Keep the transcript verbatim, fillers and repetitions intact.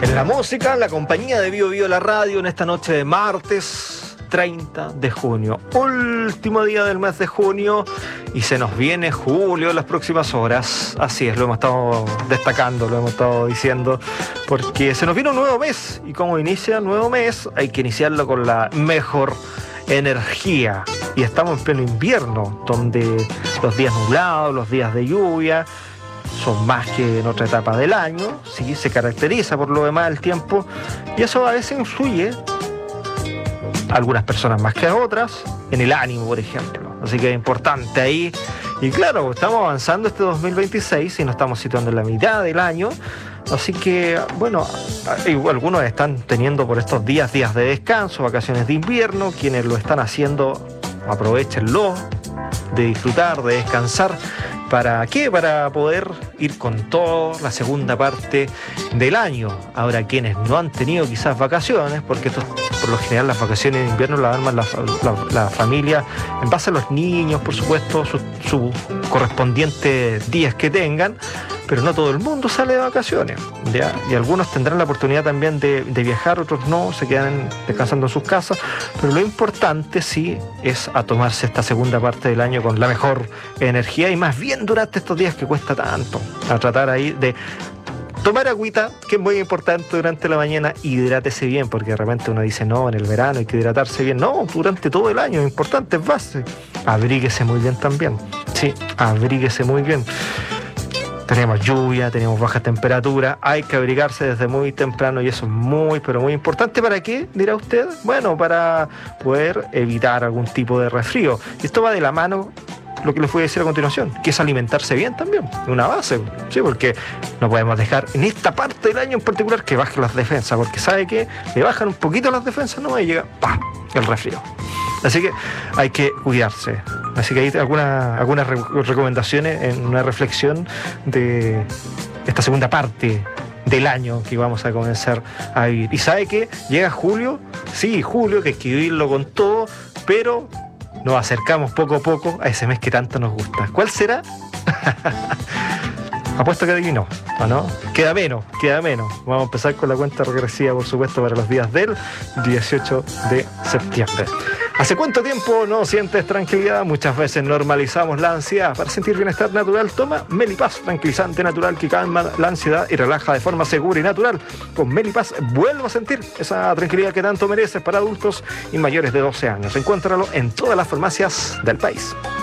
En la música, la compañía de Bio Bio La Radio en esta noche de martes treinta de junio, último día del mes de junio, y se nos viene julio en las próximas horas. Así es, lo hemos estado destacando, lo hemos estado diciendo, porque se nos viene un nuevo mes, y como inicia un nuevo mes hay que iniciarlo con la mejor energía. Y estamos en pleno invierno, donde los días nublados, los días de lluvia son más que en otra etapa del año. Sí, se caracteriza por lo demás el tiempo, y eso a veces influye, a algunas personas más que a otras, en el ánimo, por ejemplo. Así que es importante ahí. Y claro, estamos avanzando este dos mil veintiséis y nos estamos situando en la mitad del año. Así que, bueno, algunos están teniendo por estos días días de descanso, vacaciones de invierno. Quienes lo están haciendo, aprovéchenlo de disfrutar, de descansar. ¿Para qué? Para poder ir con todo la segunda parte del año. Ahora, quienes no han tenido quizás vacaciones, porque esto, por lo general las vacaciones de invierno las arman la, la, la familia en base a los niños, por supuesto, sus su correspondientes días que tengan, pero no todo el mundo sale de vacaciones, ¿ya? Y algunos tendrán la oportunidad también de, de viajar, otros no, se quedan descansando en sus casas, pero lo importante sí es a tomarse esta segunda parte del año con la mejor energía, y más bien durante estos días que cuesta tanto, a tratar ahí de tomar agüita, que es muy importante durante la mañana. Hidrátese bien, porque de repente uno dice, no, en el verano hay que hidratarse bien. No, durante todo el año, es importante, es base. Abríguese muy bien también. Sí, abríguese muy bien. Tenemos lluvia, tenemos baja temperatura, hay que abrigarse desde muy temprano, y eso es muy, pero muy importante. ¿Para qué? Dirá usted. Bueno, para poder evitar algún tipo de resfrío. Y esto va de la mano lo que les voy a decir a continuación, que es alimentarse bien también, una base, ¿sí? Porque no podemos dejar en esta parte del año en particular que bajen las defensas, porque sabe que le bajan un poquito las defensas, no, y llega ¡pam!, el resfrío. Así que hay que cuidarse. Así que hay algunas algunas re- recomendaciones en una reflexión de esta segunda parte del año que vamos a comenzar a vivir. Y sabe que llega julio, sí, julio, que hay que vivirlo con todo, pero nos acercamos poco a poco a ese mes que tanto nos gusta. ¿Cuál será? Apuesto que adivinó, ¿o no? Queda menos, queda menos. Vamos a empezar con la cuenta regresiva, por supuesto, para los días del dieciocho de septiembre. ¿Hace cuánto tiempo no sientes tranquilidad? Muchas veces normalizamos la ansiedad. Para sentir bienestar natural, toma Melipaz, tranquilizante natural que calma la ansiedad y relaja de forma segura y natural. Con Melipaz vuelvo a sentir esa tranquilidad que tanto mereces, para adultos y mayores de doce años. Encuéntralo en todas las farmacias del país.